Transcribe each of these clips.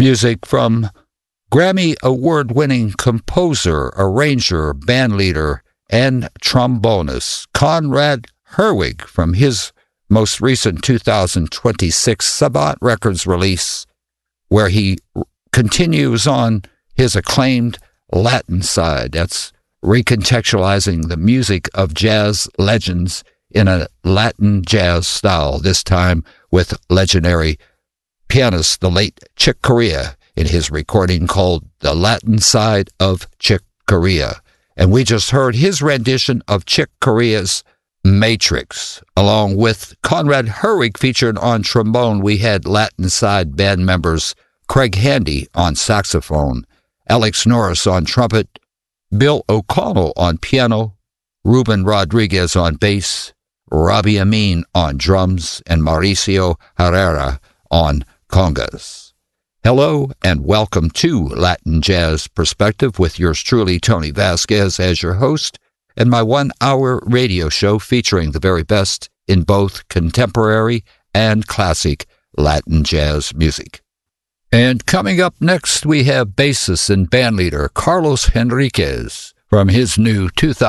Music from Grammy award-winning composer, arranger, bandleader, and trombonist Conrad Herwig from his most recent 2026 Savant Records release, where he continues on his acclaimed Latin side. That's recontextualizing the music of jazz legends in a Latin jazz style, this time with legendary pianist, the late Chick Corea, in his recording called The Latin Side of Chick Corea. And we just heard his rendition of Chick Corea's Matrix. Along with Conrad Herwig featured on trombone, we had Latin side band members Craig Handy on saxophone, Alex Norris on trumpet, Bill O'Connell on piano, Ruben Rodriguez on bass, Robbie Amin on drums, and Mauricio Herrera on congas. Hello and welcome to Latin Jazz Perspective with yours truly, Tony Vasquez, as your host, and my 1-hour radio show featuring the very best in both contemporary and classic Latin jazz music. And coming up next, we have bassist and bandleader Carlos Henriquez from his new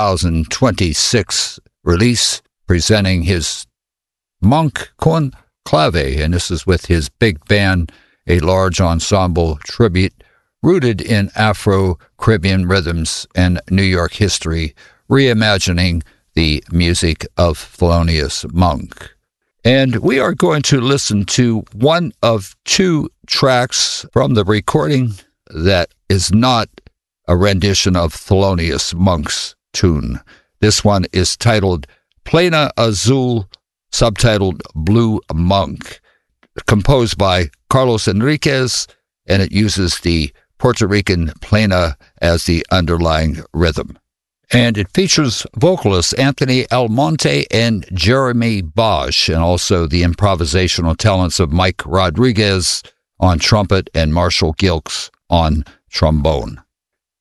2026 release, presenting his Monk con Clave, and this is with his big band, a large ensemble tribute rooted in Afro-Caribbean rhythms and New York history, reimagining the music of Thelonious Monk. And we are going to listen to one of two tracks from the recording that is not a rendition of Thelonious Monk's tune. This one is titled Plena Azul, subtitled Blue Monk, composed by Carlos Henriquez, and it uses the Puerto Rican plena as the underlying rhythm. And it features vocalists Anthony Almonte and Jeremy Bosch, and also the improvisational talents of Mike Rodriguez on trumpet and Marshall Gilks on trombone.